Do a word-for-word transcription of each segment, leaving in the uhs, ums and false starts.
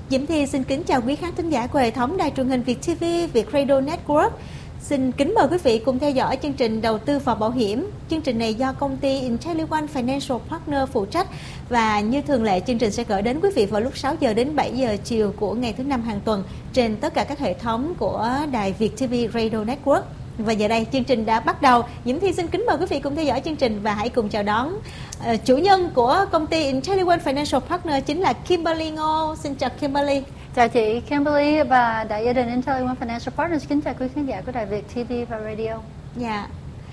Diễm Thi xin kính chào quý khán thính giả của hệ thống đài truyền hình Việt ti vi, Việt Radio Network. Xin kính mời quý vị cùng theo dõi chương trình đầu tư vào bảo hiểm. Chương trình này do công ty IntelliOne Financial Partner phụ trách, và như thường lệ chương trình sẽ gửi đến quý vị vào lúc sáu giờ đến bảy giờ chiều của ngày thứ năm hàng tuần trên tất cả các hệ thống của đài Việt ti vi Radio Network. Và giờ đây chương trình đã bắt đầu. Diễm Thi xin kính mời quý vị cùng theo dõi chương trình và hãy cùng chào đón uh, chủ nhân của công ty IntelliOne Financial Partner chính là Kimberly Ngô. Xin chào Kimberly. Chào chị Kimberly và đại gia đình IntelliOne Financial Partners. Kính chào quý khán giả của đài Việt ti vi và Radio. Dạ.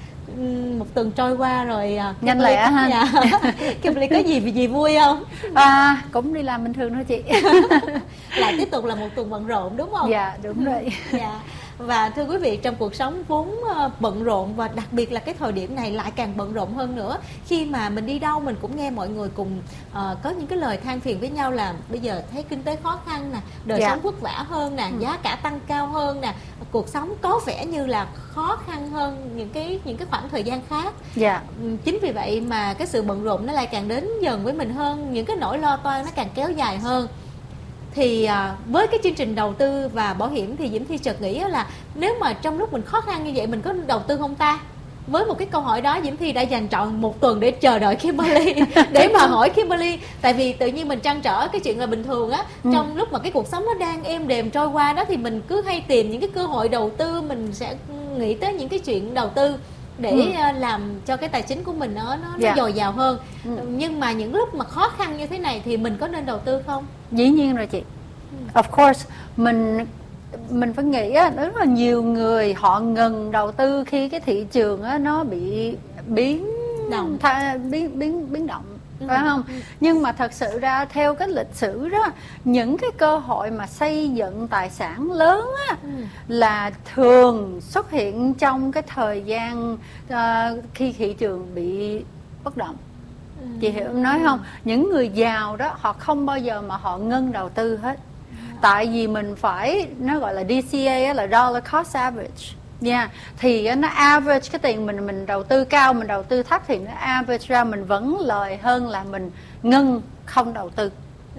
Một tuần trôi qua rồi. Nhanh lẹ ha. Dạ. Kimberly có gì gì vui không? À, cũng đi làm bình thường thôi chị. Lại tiếp tục là một tuần bận rộn đúng không? Dạ đúng rồi. Dạ. Và thưa quý vị, trong cuộc sống vốn bận rộn và đặc biệt là cái thời điểm này lại càng bận rộn hơn nữa. Khi mà mình đi đâu mình cũng nghe mọi người cùng uh, có những cái lời than phiền với nhau là bây giờ thấy kinh tế khó khăn nè, đời dạ. sống vất vả hơn nè, ừ. giá cả tăng cao hơn nè, cuộc sống có vẻ như là khó khăn hơn những cái những cái khoảng thời gian khác. Dạ. Chính vì vậy mà cái sự bận rộn nó lại càng đến dần với mình hơn, những cái nỗi lo toan nó càng kéo dài hơn. Thì à, với cái chương trình đầu tư và bảo hiểm thì Diễm Thi chợt nghĩ là nếu mà trong lúc mình khó khăn như vậy mình có đầu tư không ta? Với một cái câu hỏi đó, Diễm Thi đã dành trọn một tuần để chờ đợi Kimberly để mà hỏi Kimberly. Tại vì tự nhiên mình trăn trở cái chuyện là bình thường á, ừ. trong lúc mà cái cuộc sống nó đang êm đềm trôi qua đó thì mình cứ hay tìm những cái cơ hội đầu tư, mình sẽ nghĩ tới những cái chuyện đầu tư để ừ. làm cho cái tài chính của mình nó nó, nó dạ. dồi dào hơn. ừ. Nhưng mà những lúc mà khó khăn như thế này thì mình có nên đầu tư không? Dĩ nhiên rồi chị. Of course, mình mình phải nghĩ á, rất là nhiều người họ ngừng đầu tư khi cái thị trường á, nó bị biến động, tha, biến biến biến động, ừ. phải không? ừ. Nhưng mà thật sự ra theo cái lịch sử đó, những cái cơ hội mà xây dựng tài sản lớn á, ừ. là thường xuất hiện trong cái thời gian uh, khi thị trường bị bất động. ừ. Chị hiểu em nói không? Những người giàu đó họ không bao giờ mà họ ngưng đầu tư hết. Tại vì mình phải, nó gọi là đê xê a là Dollar Cost Average nha. Yeah. Thì nó average cái tiền mình mình đầu tư cao, mình đầu tư thấp thì nó average ra mình vẫn lời hơn là mình ngưng không đầu tư.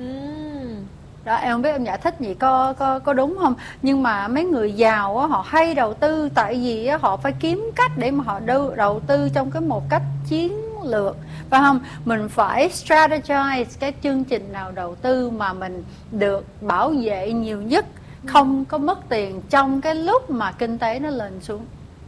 mm. Đó, em không biết em giải thích gì có có có đúng không? Nhưng mà mấy người giàu á, họ hay đầu tư tại vì á, họ phải kiếm cách để mà họ đầu, đầu tư trong cái một cách chiến lược, phải không? Mình phải strategize cái chương trình nào đầu tư mà mình được bảo vệ nhiều nhất, không có mất tiền trong cái lúc mà kinh tế nó lên xuống.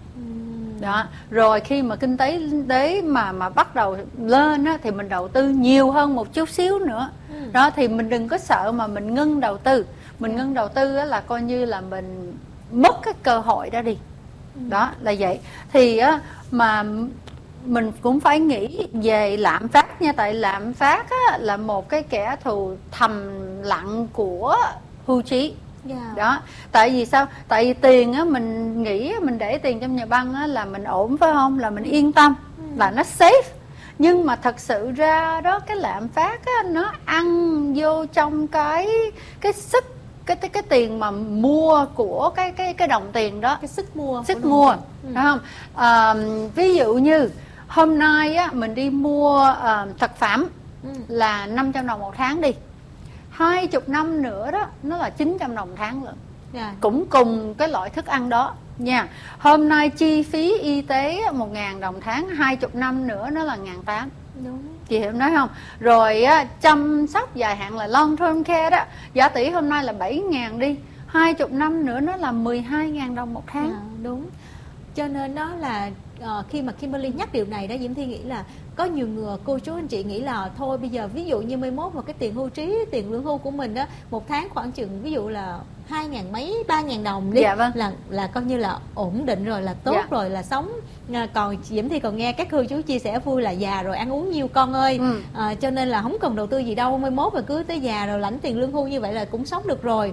Đó, rồi khi mà kinh tế tế mà mà bắt đầu lên á, thì mình đầu tư nhiều hơn một chút xíu nữa. Đó, thì mình đừng có sợ mà mình ngưng đầu tư. Mình ngưng đầu tư á, là coi như là mình mất cái cơ hội đó đi. Đó là vậy. Thì á, mà mình cũng phải nghĩ về lạm phát nha. Tại lạm phát á, là một cái kẻ thù thầm lặng của hưu trí. Yeah. Đó, tại vì sao? Tại vì tiền á, mình nghĩ mình để tiền trong nhà băng á, là mình ổn, phải không? Là mình yên tâm, ừ. là nó safe. Nhưng mà thật sự ra đó, cái lạm phát á, nó ăn vô trong cái cái sức cái cái, cái tiền mà mua của cái cái cái đồng tiền đó, cái sức mua, sức mua, ừ. phải không? À, ví dụ như hôm nay á, mình đi mua uh, thực phẩm ừ. là năm trăm đồng một tháng đi. Hai chục năm nữa đó nó là chín trăm đồng tháng lận. Yeah. Cũng cùng cái loại thức ăn đó nha. Hôm nay chi phí y tế một ngàn đồng tháng, hai chục năm nữa nó là ngàn tám. Đúng. Chị hiểu nói không? Rồi á, chăm sóc dài hạn là long term care đó, giá tỷ hôm nay là bảy ngàn đi, hai chục năm nữa nó là mười hai ngàn đồng một tháng. Yeah, đúng. Cho nên đó là uh, khi mà Kimberly nhắc điều này đó, Diễm Thi nghĩ là có nhiều người, cô chú anh chị nghĩ là thôi bây giờ ví dụ như mai mốt mà cái tiền hưu trí, tiền lương hưu của mình đó một tháng khoảng chừng ví dụ là hai ngàn mấy, ba ngàn đồng đi, dạ, vâng. là là coi như là ổn định rồi, là tốt, dạ. rồi là sống. À, còn Diễm Thi còn nghe các cô chú chia sẻ vui là già rồi ăn uống nhiều con ơi, ừ. à, cho nên là không cần đầu tư gì đâu, mai mốt mà cứ tới già rồi lãnh tiền lương hưu như vậy là cũng sống được rồi.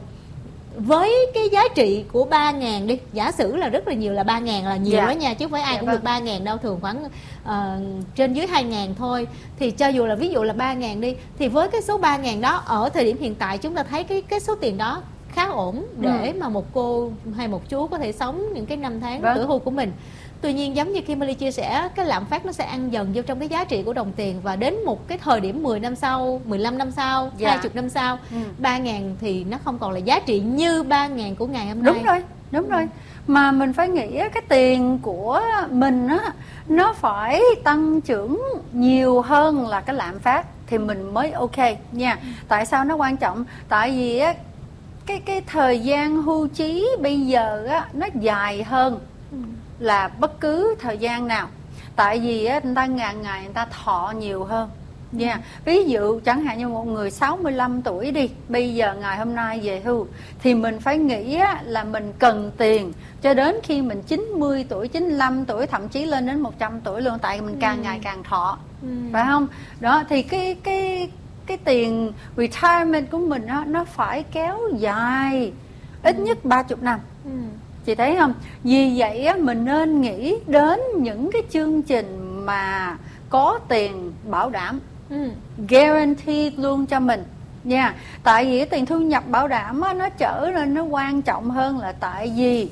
Với cái giá trị của ba ngàn đi, giả sử là rất là nhiều, là ba ngàn là nhiều dạ. đó nha, chứ không phải ai dạ, cũng vâng. được ba ngàn đâu, thường khoảng uh, trên dưới hai ngàn thôi. Thì cho dù là ví dụ là ba ngàn đi, thì với cái số ba ngàn đó ở thời điểm hiện tại chúng ta thấy cái cái số tiền đó khá ổn để ừ. mà một cô hay một chú có thể sống những cái năm tháng vâng. tuổi hưu của mình. Tuy nhiên giống như Kimberly chia sẻ, cái lạm phát nó sẽ ăn dần vô trong cái giá trị của đồng tiền, và đến một cái thời điểm mười năm sau, mười lăm năm sau, Dạ. hai mươi năm sau, Ừ. ba ngàn thì nó không còn là giá trị như ba ngàn của ngày hôm nay. Đúng rồi, đúng rồi. Mà mình phải nghĩ á, cái tiền của mình á, nó phải tăng trưởng nhiều hơn là cái lạm phát thì mình mới ok nha. Tại sao nó quan trọng? Tại vì á, cái cái thời gian hưu trí bây giờ á, nó dài hơn là bất cứ thời gian nào. Tại vì á, người ta ngàn ngày người ta thọ nhiều hơn nha. Yeah. Ví dụ chẳng hạn như một người sáu mươi lăm tuổi đi, bây giờ ngày hôm nay về hưu, thì mình phải nghĩ á, là mình cần tiền cho đến khi mình chín mươi tuổi, chín mươi lăm tuổi, thậm chí lên đến một trăm tuổi luôn. Tại mình càng ừ. ngày càng thọ, ừ. phải không? Đó, thì cái cái cái tiền retirement của mình á, nó phải kéo dài ít ừ. nhất ba mươi năm. Ừ. Chị thấy không? Vì vậy á, mình nên nghĩ đến những cái chương trình mà có tiền bảo đảm, ừ. guaranteed luôn cho mình nha. Yeah. Tại vì tiền thu nhập bảo đảm á, nó trở nên nó quan trọng hơn là tại vì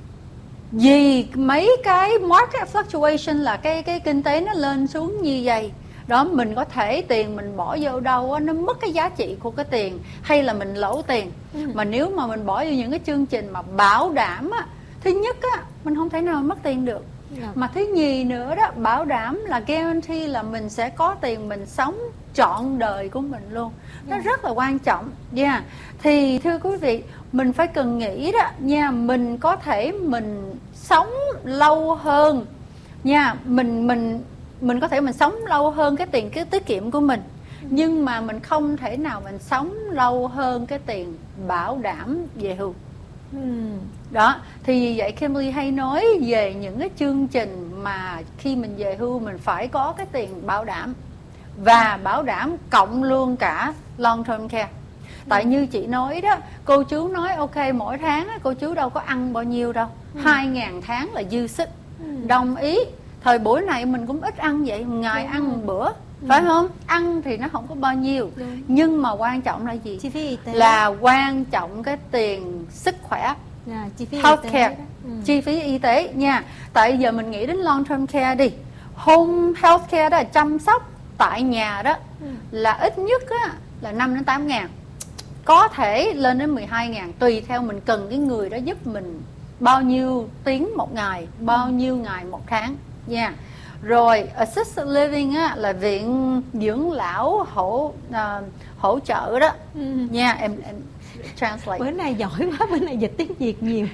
vì mấy cái market fluctuation là cái cái kinh tế nó lên xuống như vậy. Đó, mình có thể tiền mình bỏ vô đâu á, nó mất cái giá trị của cái tiền, hay là mình lỗ tiền. Ừ. Mà nếu mà mình bỏ vô những cái chương trình mà bảo đảm á, thứ nhất á, mình không thể nào mất tiền được. Yeah. Mà thứ nhì nữa đó, bảo đảm là guarantee là mình sẽ có tiền mình sống trọn đời của mình luôn. Nó yeah. rất là quan trọng nha. Yeah. Thì thưa quý vị, mình phải cần nghĩ đó nha, mình có thể mình sống lâu hơn nha, mình mình mình có thể mình sống lâu hơn cái tiền cái tiết kiệm của mình, nhưng mà mình không thể nào mình sống lâu hơn cái tiền bảo đảm về hưu. Hmm. Đó, thì vì vậy Kimberly hay nói về những cái chương trình mà khi mình về hưu mình phải có cái tiền bảo đảm, và bảo đảm cộng luôn cả long term care. Tại như chị nói đó, cô chú nói ok mỗi tháng cô chú đâu có ăn bao nhiêu đâu, hai ngàn tháng là dư sức. Đồng ý, thời buổi này mình cũng ít ăn vậy, ngày ăn một bữa, phải ừ. không? Ăn thì nó không có bao nhiêu. Đúng. Nhưng mà quan trọng là gì? Chi phí y tế. Là quan trọng cái tiền sức khỏe, à, chi phí health care, ừ. chi phí y tế nha. Tại giờ mình nghĩ đến long term care đi, home health care đó là chăm sóc tại nhà đó, ừ. là ít nhất á, là năm đến tám ngàn, có thể lên đến mười hai ngàn, tùy theo mình cần cái người đó giúp mình bao nhiêu tiếng một ngày, bao nhiêu ngày một tháng nha. Yeah. Rồi assisted living á, là viện dưỡng lão hỗ uh, hỗ trợ đó ừ. nha. Em, em translate. Bữa nay giỏi quá, bữa nay dịch tiếng Việt nhiều.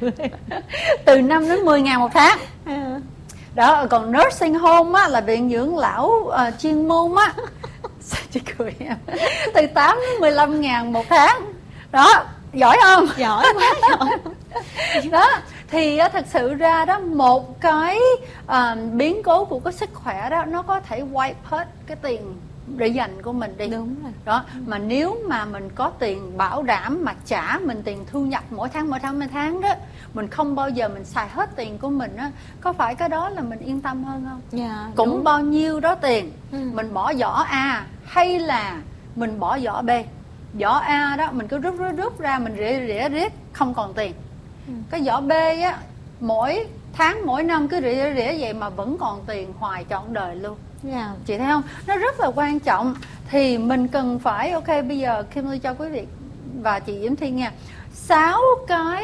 Từ năm đến mười ngàn một tháng. À. Đó, còn nursing home á, là viện dưỡng lão uh, chuyên môn á. Sao chị cười em? Từ tám đến mười lăm ngàn một tháng. Đó, giỏi không? Giỏi quá, giỏi. Đó, thì thật sự ra đó, một cái uh, biến cố của cái sức khỏe đó, nó có thể wipe hết cái tiền để dành của mình đi. Đúng rồi. Đó, mà nếu mà mình có tiền bảo đảm mà trả mình tiền thu nhập mỗi tháng, mỗi tháng, mỗi tháng đó, mình không bao giờ mình xài hết tiền của mình á, có phải cái đó là mình yên tâm hơn không? Yeah, cũng đúng. Bao nhiêu đó tiền, ừ. mình bỏ giỏ A hay là mình bỏ giỏ B. Giỏ A đó mình cứ rút rút rút ra, mình rỉa rỉa riết không còn tiền. ừ. Cái giỏ B á, mỗi tháng mỗi năm cứ rỉa rỉa vậy mà vẫn còn tiền hoài trọn đời luôn. Yeah. Chị thấy không? Nó rất là quan trọng. Thì mình cần phải, ok bây giờ Kimberly cho quý vị và chị Diễm Thi nha, sáu cái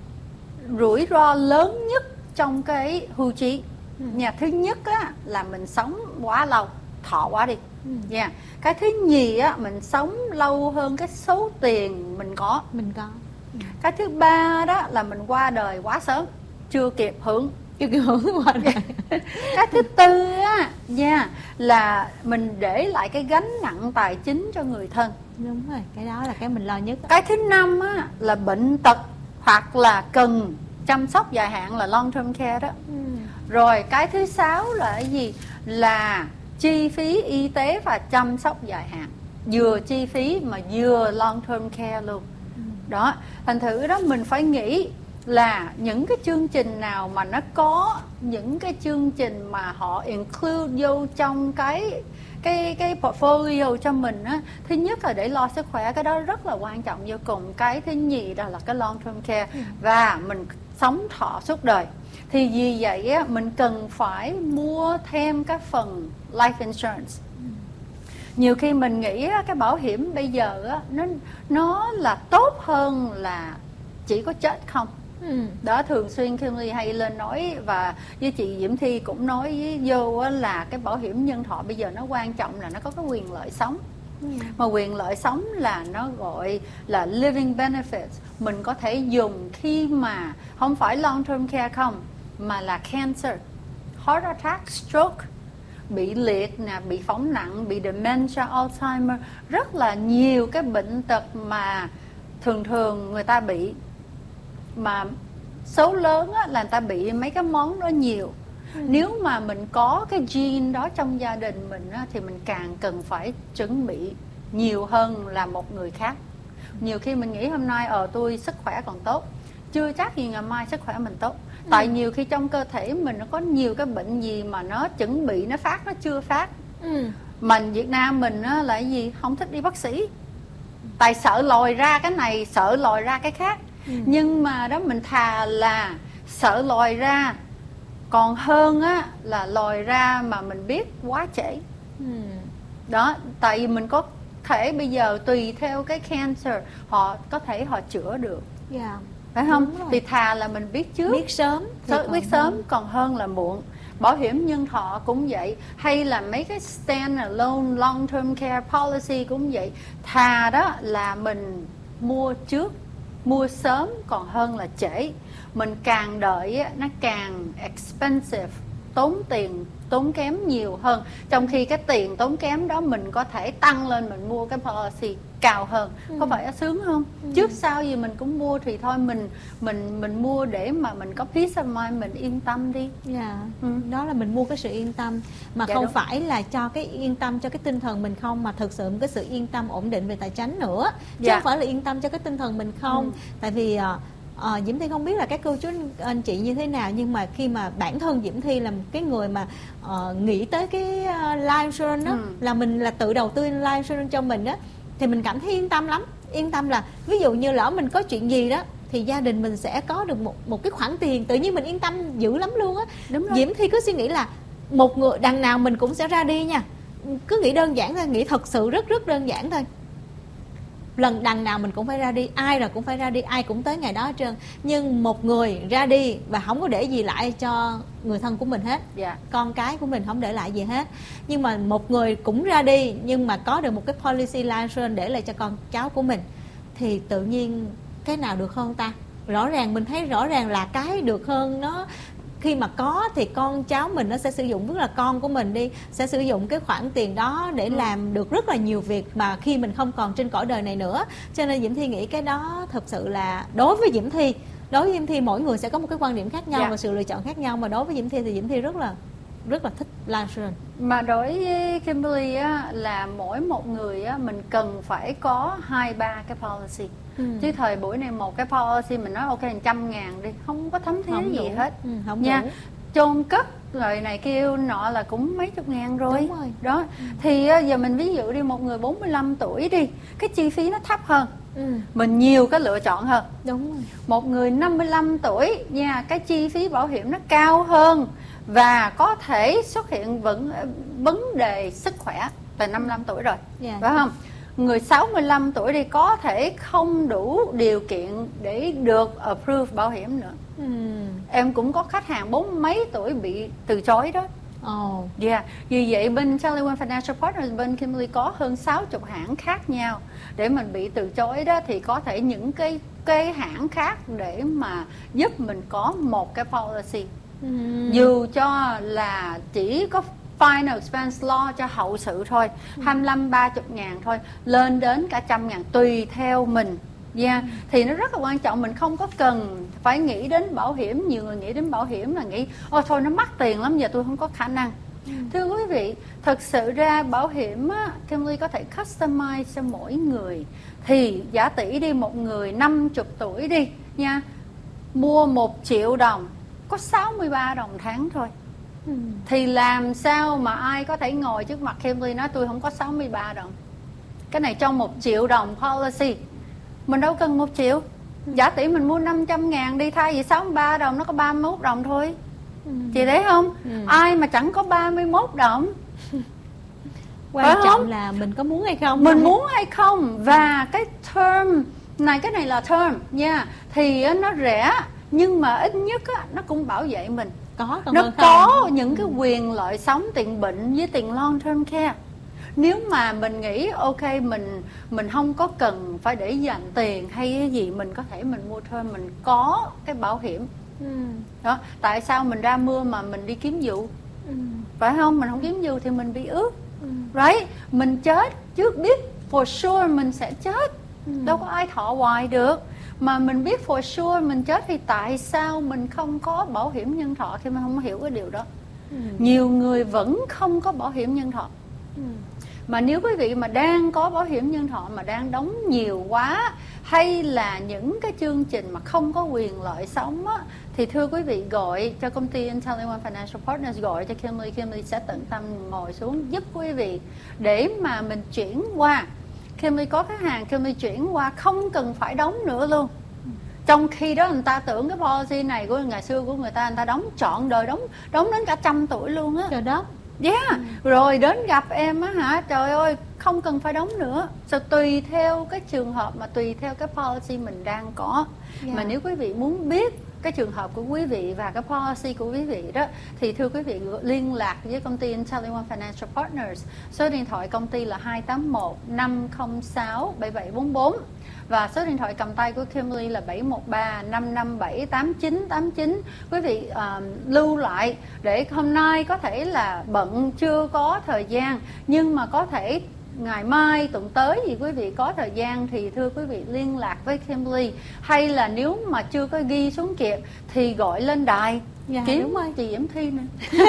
rủi ro lớn nhất trong cái hưu trí. ừ. Nhà thứ nhất á, là mình sống quá lâu, thọ quá đi. ừ. yeah. Cái thứ nhì á, mình sống lâu hơn cái số tiền mình có. Mình có. ừ. Cái thứ ba đó là mình qua đời quá sớm, chưa kịp hưởng. Chưa kịp hưởng qua đời. Cái thứ tư á, yeah, là mình để lại cái gánh nặng tài chính cho người thân. Đúng rồi, cái đó là cái mình lo nhất. Cái thứ năm á, là bệnh tật hoặc là cần chăm sóc dài hạn, là long term care đó. ừ. Rồi cái thứ sáu là cái gì? Là chi phí y tế và chăm sóc dài hạn, vừa chi phí mà vừa long term care luôn. ừ. Đó, thành thử đó mình phải nghĩ là những cái chương trình nào mà nó có những cái chương trình mà họ include vô trong cái cái cái portfolio cho mình á, thứ nhất là để lo sức khỏe, cái đó rất là quan trọng vô cùng. Cái thứ nhì đó là cái long term care, ừ. và mình sống thọ suốt đời. Thì vì vậy á, mình cần phải mua thêm cái phần life insurance. Nhiều khi mình nghĩ á, cái bảo hiểm bây giờ á, nó nó là tốt hơn là chỉ có chết không. Ừ. Đó, thường xuyên Kimberly hay lên nói, và với chị Diễm Thi cũng nói với vô á, là cái bảo hiểm nhân thọ bây giờ nó quan trọng là nó có cái quyền lợi sống. Ừ. Mà quyền lợi sống là nó gọi là living benefits. Mình có thể dùng khi mà không phải long term care không, mà là cancer, heart attack, stroke, bị liệt nè, bị phóng nặng, bị dementia, Alzheimer, rất là nhiều cái bệnh tật mà thường thường người ta bị, mà số lớn á, là người ta bị mấy cái món đó nhiều. Ừ. Nếu mà mình có cái gene đó trong gia đình mình á, thì mình càng cần phải chuẩn bị nhiều hơn là một người khác. Nhiều khi mình nghĩ hôm nay ở tôi sức khỏe còn tốt, chưa chắc gì ngày mai sức khỏe mình tốt. Ừ. Tại nhiều khi trong cơ thể mình nó có nhiều cái bệnh gì mà nó chuẩn bị nó phát, nó chưa phát. Ừ. Mình Việt Nam mình á, là cái gì không thích đi bác sĩ, tại sợ lòi ra cái này, sợ lòi ra cái khác. Ừ. Nhưng mà đó, mình thà là sợ lòi ra còn hơn á là lòi ra mà mình biết quá trễ. Ừ. Đó, tại vì mình có thể bây giờ tùy theo cái cancer họ có thể họ chữa được. Yeah. Phải không? Thì thà là mình biết trước, biết sớm, biết hơn. sớm còn hơn là muộn. Bảo hiểm nhân thọ cũng vậy, hay là mấy cái stand alone long term care policy cũng vậy. Thà đó là mình mua trước, mua sớm còn hơn là trễ. Mình càng đợi nó càng expensive, tốn tiền, tốn kém nhiều hơn. Trong khi cái tiền tốn kém đó mình có thể tăng lên, mình mua cái policy cao hơn. Ừ. Có phải sướng không? Ừ. Trước sau gì mình cũng mua thì thôi, mình mình mình mua để mà mình có peace of mind, mình yên tâm đi. Yeah. Ừ. Đó là mình mua cái sự yên tâm, mà dạ, không đúng. Phải là cho cái yên tâm cho cái tinh thần mình không, mà thực sự một cái sự yên tâm ổn định về tài chính nữa, chứ dạ. không phải là yên tâm cho cái tinh thần mình không. Ừ. Tại vì À, Diễm Thi không biết là các cô chú anh chị như thế nào, nhưng mà khi mà bản thân Diễm Thi là một cái người mà uh, nghĩ tới cái uh, life insurance đó, ừ. là mình là tự đầu tư life insurance cho mình đó, thì mình cảm thấy yên tâm lắm. Yên tâm là ví dụ như lỡ mình có chuyện gì đó thì gia đình mình sẽ có được một một cái khoản tiền, tự nhiên mình yên tâm dữ lắm luôn á. Diễm Thi cứ suy nghĩ là một người đằng nào mình cũng sẽ ra đi nha, cứ nghĩ đơn giản thôi, nghĩ thật sự rất rất đơn giản thôi. Lần đằng nào mình cũng phải ra đi, ai rồi cũng phải ra đi, ai cũng tới ngày đó hết trơn. Nhưng một người ra đi và không có để gì lại cho người thân của mình hết, yeah. con cái của mình không để lại gì hết. Nhưng mà một người cũng ra đi nhưng mà có được một cái policy life insurance để lại cho con cháu của mình, thì tự nhiên cái nào được hơn ta? Rõ ràng mình thấy rõ ràng là cái được hơn nó khi mà có thì con cháu mình nó sẽ sử dụng, tức là con của mình đi sẽ sử dụng cái khoản tiền đó để ừ. làm được rất là nhiều việc mà khi mình không còn trên cõi đời này nữa. Cho nên Diễm Thi nghĩ cái đó thật sự là đối với Diễm Thi, đối với Diễm Thi mỗi người sẽ có một cái quan điểm khác nhau, dạ. và sự lựa chọn khác nhau, mà đối với Diễm Thi thì Diễm Thi rất là rất là thích life insurance. Mà đối với Kimberly á, là mỗi một người á, mình cần phải có hai ba cái policy. Ừ. Chứ thời buổi này một cái policy mình nói ok một trăm ngàn đi, không có thấm thía gì đủ. Hết. Ừ, không nha. Đủ. Chôn cất rồi này kêu nọ là cũng mấy chục ngàn rồi. Đúng rồi. Đó. Ừ. Thì giờ mình ví dụ đi, một người bốn mươi lăm tuổi đi, cái chi phí nó thấp hơn. Ừ. Mình nhiều cái lựa chọn hơn. Đúng rồi. Một người năm mươi lăm tuổi nha, cái chi phí bảo hiểm nó cao hơn và có thể xuất hiện vấn vấn đề sức khỏe từ năm mươi lăm tuổi rồi. Yeah. Phải không? Người sáu mươi lăm tuổi đi có thể không đủ điều kiện để được approve bảo hiểm nữa. Ừ. Em cũng có khách hàng bốn mấy tuổi bị từ chối đó. Oh. Yeah. Vì vậy bên Charlie One Financial Partners, bên Kimberly có hơn sáu mươi hãng khác nhau để mình bị từ chối đó, thì có thể những cái cái hãng khác để mà giúp mình có một cái policy. Ừ. Dù cho là chỉ có final expense lo cho hậu sự thôi, ừ. hai mươi lăm ba mươi ngàn thôi, lên đến cả trăm ngàn tùy theo mình. Yeah. Ừ. Thì nó rất là quan trọng, mình không có cần phải nghĩ đến bảo hiểm. Nhiều người nghĩ đến bảo hiểm là nghĩ ôi thôi nó mắc tiền lắm, giờ tôi không có khả năng. Ừ. Thưa quý vị, thật sự ra bảo hiểm á, Kimberly có thể customize cho mỗi người. Thì giả tỷ đi, một người năm mươi tuổi đi nha, mua một triệu đồng có sáu mươi ba đồng tháng thôi. Ừ. Thì làm sao mà ai có thể ngồi trước mặt Kimberly nói tôi không có sáu mươi ba đồng. Cái này trong một triệu đồng policy, mình đâu cần một triệu. Giả tỷ mình mua năm trăm ngàn đi, thay vì sáu mươi ba đồng nó có ba mươi mốt đồng thôi. ừ. Chị thấy không? ừ. Ai mà chẳng có ba mươi mốt đồng. Quan phải trọng không? là mình có muốn hay không. Mình muốn hay không. Và cái term này, cái này là term nha, yeah, thì nó rẻ, nhưng mà ít nhất á, nó cũng bảo vệ mình. Có, nó có những cái quyền lợi sống tiền bệnh với tiền long term care. Nếu mà mình nghĩ ok, mình mình không có cần phải để dành tiền hay cái gì, mình có thể mình mua term, mình có cái bảo hiểm. ừ. Đó, tại sao mình ra mưa mà mình đi kiếm vụ? ừ. Phải không? Mình không kiếm vụ thì mình bị ướt. ừ. Right? Mình chết trước biết for sure mình sẽ chết. ừ. Đâu có ai thọ hoài được. Mà mình biết for sure mình chết thì tại sao mình không có bảo hiểm nhân thọ khi mình không hiểu cái điều đó? ừ. Nhiều người vẫn không có bảo hiểm nhân thọ. ừ. Mà nếu quý vị mà đang có bảo hiểm nhân thọ mà đang đóng nhiều quá, hay là những cái chương trình mà không có quyền lợi sống á, thì thưa quý vị gọi cho công ty IntelliOne Financial Partners, gọi cho Kimberly. Kimberly sẽ tận tâm ngồi xuống giúp quý vị để mà mình chuyển qua. Kimberly có khách hàng, Kimberly chuyển qua không cần phải đóng nữa luôn. Trong khi đó người ta tưởng cái policy này của ngày xưa của người ta, người ta đóng trọn đời, đóng đóng đến cả trăm tuổi luôn á. Trời đất. Yeah. ừ. Rồi đến gặp em á hả, trời ơi, không cần phải đóng nữa. So, tùy theo cái trường hợp mà tùy theo cái policy mình đang có. yeah. Mà nếu quý vị muốn biết cái trường hợp của quý vị và cái policy của quý vị đó, thì thưa quý vị liên lạc với công ty IntelliOne Financial Partners. Số điện thoại công ty là hai tám một năm không sáu bảy bảy bốn bốn. Và số điện thoại cầm tay của Kimberly là bảy một ba năm năm bảy tám chín tám chín. Quý vị uh, lưu lại để hôm nay có thể là bận chưa có thời gian, nhưng mà có thể ngày mai tuần tới gì quý vị có thời gian thì thưa quý vị liên lạc với Kimberly. Hay là nếu mà chưa có ghi xuống kịp thì gọi lên đài. Dạ, kiếm đúng rồi, chị Diễm Thi nè.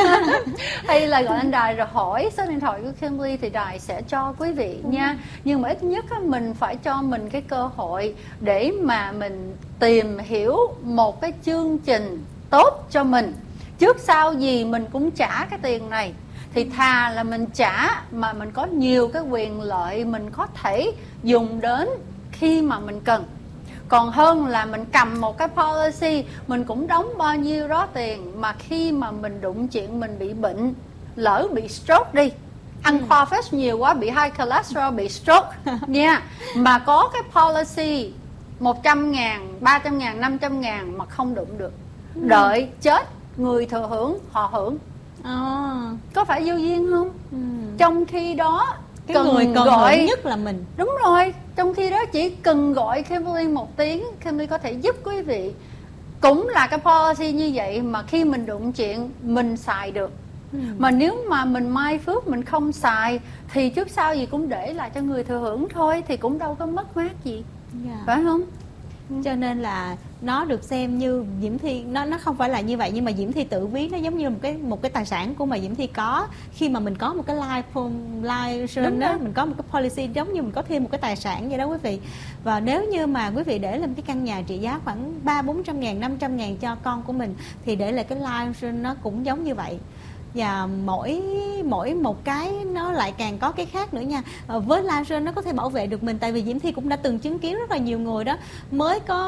Hay là gọi lên đài rồi hỏi số điện thoại của Kimberly thì đài sẽ cho quý vị ừ. nha. Nhưng mà ít nhất á, mình phải cho mình cái cơ hội để mà mình tìm hiểu một cái chương trình tốt cho mình. Trước sau gì mình cũng trả cái tiền này, thì thà là mình trả mà mình có nhiều cái quyền lợi mình có thể dùng đến khi mà mình cần, còn hơn là mình cầm một cái policy mình cũng đóng bao nhiêu đó tiền, mà khi mà mình đụng chuyện mình bị bệnh, lỡ bị stroke đi, ăn ừ. khoa phết nhiều quá bị high cholesterol, bị stroke nha, yeah. Mà có cái policy một trăm ngàn, ba trăm ngàn, năm trăm ngàn mà không đụng được, ừ. đợi chết người thừa hưởng họ hưởng. À. Có phải vô duyên không? ừ. Trong khi đó cái cần người cần gọi nhất là mình. Đúng rồi. Trong khi đó chỉ cần gọi Kimberly một tiếng, Kimberly có thể giúp quý vị. Cũng là cái policy như vậy mà khi mình đụng chuyện mình xài được. ừ. Mà nếu mà mình mai phước mình không xài thì trước sau gì cũng để lại cho người thừa hưởng thôi, thì cũng đâu có mất mát gì. yeah. Phải không? Cho nên là nó được xem như Diễm Thi, nó nó không phải là như vậy, nhưng mà Diễm Thi tự ví nó giống như một cái một cái tài sản của mà Diễm Thi có. Khi mà mình có một cái life life insurance đó, mình có một cái policy giống như mình có thêm một cái tài sản vậy đó quý vị. Và nếu như mà quý vị để lên cái căn nhà trị giá khoảng ba bốn trăm ngàn, năm trăm ngàn cho con của mình, thì để lại cái life insurance nó cũng giống như vậy. Và mỗi mỗi một cái nó lại càng có cái khác nữa nha. à, Với life insurance nó có thể bảo vệ được mình. Tại vì Diễm Thi cũng đã từng chứng kiến rất là nhiều người đó mới có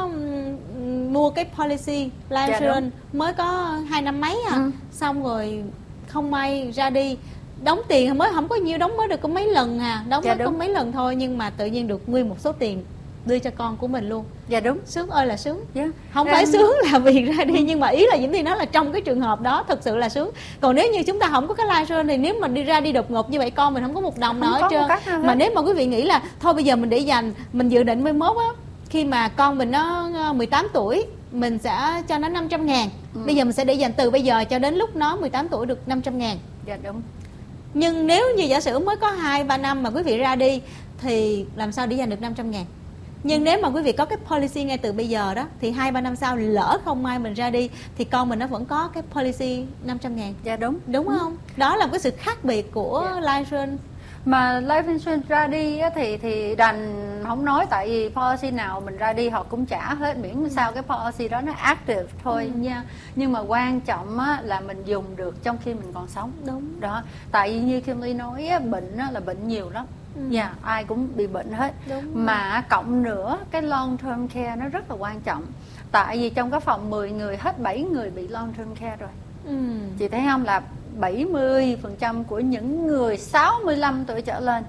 um, mua cái policy life insurance dạ, mới có hai năm mấy à ừ. Xong rồi không may ra đi, đóng tiền mới không có nhiều, đóng mới được có mấy lần à, đóng dạ, mới đúng. có mấy lần thôi, nhưng mà tự nhiên được nguyên một số tiền đưa cho con của mình luôn. Dạ đúng. Sướng ơi là sướng. yeah. Không phải sướng là vì ra đi, nhưng mà ý là Diễm Thi nói là trong cái trường hợp đó thật sự là sướng. Còn nếu như chúng ta không có cái life insurance thì nếu mà đi ra đi đột ngột như vậy, con mình không có một đồng nào hết trơn. Mà nếu mà quý vị nghĩ là thôi bây giờ mình để dành, mình dự định mai mốt á, khi mà con mình nó mười tám tuổi mình sẽ cho nó năm trăm ngàn. ừ. Bây giờ mình sẽ để dành từ bây giờ cho đến lúc nó mười tám tuổi được năm trăm ngàn. Dạ đúng. Nhưng nếu như giả sử mới có hai ba năm mà quý vị ra đi thì làm sao để dành được năm trăm ngàn? Nhưng nếu mà quý vị có cái policy ngay từ bây giờ đó, thì hai ba năm sau lỡ không may mình ra đi thì con mình nó vẫn có cái policy năm trăm ngàn. Dạ đúng. Đúng không? Ừ. Đó là cái sự khác biệt của yeah. life insurance. Mà life insurance ra đi á, thì thì đành không nói, tại vì policy nào mình ra đi họ cũng trả hết, miễn ừ. sao cái policy đó nó active thôi ừ. nha. Nhưng mà quan trọng á, là mình dùng được trong khi mình còn sống. Đúng. Đó. Tại vì như Kimberly nói á, bệnh á, là bệnh nhiều lắm. ừ. yeah, ai cũng bị bệnh hết. Đúng mà rồi. Cộng nữa cái long term care nó rất là quan trọng, tại vì trong cái phòng mười người hết bảy người bị long term care rồi. ừ. Chị thấy không, là bảy mươi phần trăm của những người sáu mươi lăm tuổi trở lên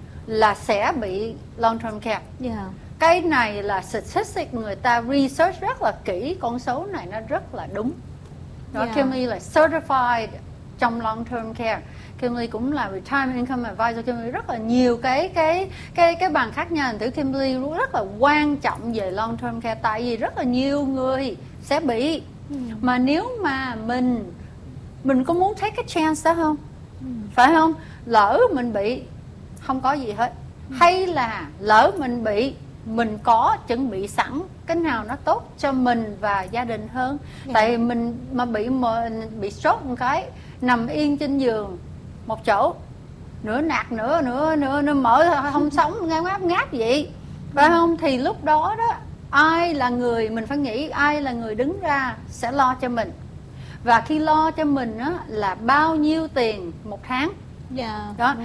là sẽ bị long term care. yeah. Cái này là statistic, người ta research rất là kỹ, con số này nó rất là đúng. Đó, yeah. Kimberly là certified trong long term care. Kimberly cũng là retirement income advisor. Kimberly rất là nhiều cái cái cái cái bằng khác nhau. Thành thử Kimberly rất là quan trọng về long term care, tại vì rất là nhiều người sẽ bị. ừ. Mà nếu mà mình mình có muốn take cái chance đó không? ừ. Phải không? Lỡ mình bị không có gì hết, ừ. hay là lỡ mình bị mình có chuẩn bị sẵn cái nào nó tốt cho mình và gia đình hơn. yeah. Tại mình mà bị mà bị stroke một cái, nằm yên trên giường một chỗ, nửa nạt nửa nửa nửa nửa mở không sống ngáp ngáp ngáp vậy, phải không? Thì lúc đó đó ai là người, mình phải nghĩ ai là người đứng ra sẽ lo cho mình. Và khi lo cho mình á là bao nhiêu tiền một tháng. yeah. Đó,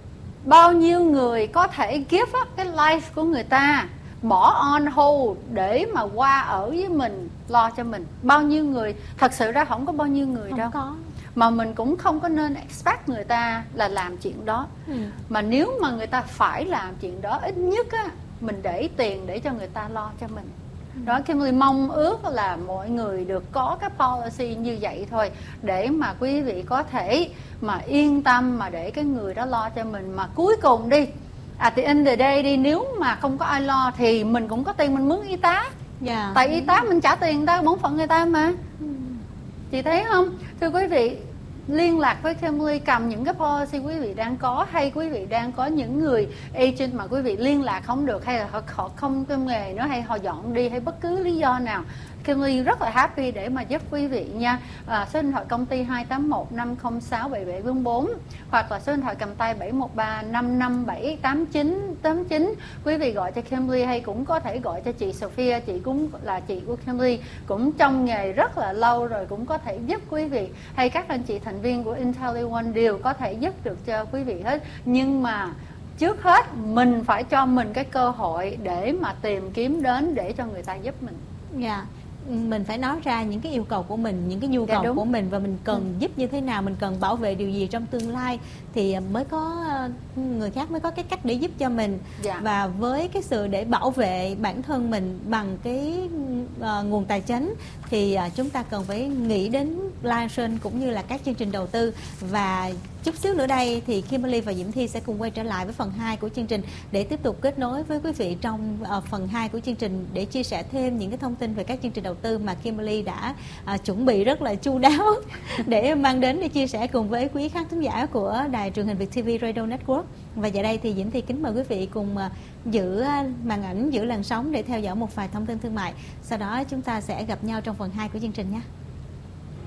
bao nhiêu người có thể give up cái life của người ta, bỏ on hold để mà qua ở với mình, lo cho mình. Bao nhiêu người, thật sự ra không có bao nhiêu người không đâu có. Mà mình cũng không có nên expect người ta là làm chuyện đó. ừ. Mà nếu mà người ta phải làm chuyện đó, ít nhất á mình để tiền để cho người ta lo cho mình. ừ. Đó, Kimberly mong ước là mọi người được có cái policy như vậy thôi, để mà quý vị có thể mà yên tâm mà để cái người đó lo cho mình. Mà cuối cùng đi, à the end of the day đi, nếu mà không có ai lo thì mình cũng có tiền mình mướn y tá. yeah. Tại y tá mình trả tiền người ta, bổn phận người ta mà. ừ. Chị thấy không? Thưa quý vị, liên lạc với Kimberly, cầm những cái policy quý vị đang có, hay quý vị đang có những người agent mà quý vị liên lạc không được, hay là họ, họ không có nghề nữa, hay họ dọn đi, hay bất cứ lý do nào, Kimberly rất là happy để mà giúp quý vị nha. à, Số điện thoại công ty hai tám một năm không sáu bảy bảy bốn bốn, hoặc là số điện thoại cầm tay bảy một ba năm năm bảy tám chín tám chín. Quý vị gọi cho Kimberly, hay cũng có thể gọi cho chị Sophia, chị cũng là chị của Kimberly, cũng trong nghề rất là lâu rồi, cũng có thể giúp quý vị, hay các anh chị thành viên của IntelliOne đều có thể giúp được cho quý vị hết. Nhưng mà trước hết mình phải cho mình cái cơ hội để mà tìm kiếm đến để cho người ta giúp mình. dạ yeah. Mình phải nói ra những cái yêu cầu của mình, những cái nhu cầu dạ, của mình, và mình cần ừ. giúp như thế nào, mình cần bảo vệ điều gì trong tương lai, thì mới có người khác mới có cái cách để giúp cho mình. dạ. Và với cái sự để bảo vệ bản thân mình bằng cái uh, nguồn tài chính, thì uh, chúng ta cần phải nghĩ đến Lion cũng như là các chương trình đầu tư. Và chút xíu nữa đây thì Kimberly và Diễm Thi sẽ cùng quay trở lại với phần hai của chương trình để tiếp tục kết nối với quý vị trong uh, phần hai của chương trình, để chia sẻ thêm những cái thông tin về các chương trình đầu tư mà Kimberly đã uh, chuẩn bị rất là chu đáo để mang đến để chia sẻ cùng với quý khán thính giả của đài truyền hình Việt ti vi Radio Network. Và giờ đây thì Diễm Thi kính mời quý vị cùng uh, giữ uh, màn ảnh, giữ làn sóng để theo dõi một vài thông tin thương mại. Sau đó chúng ta sẽ gặp nhau trong phần hai của chương trình nhé.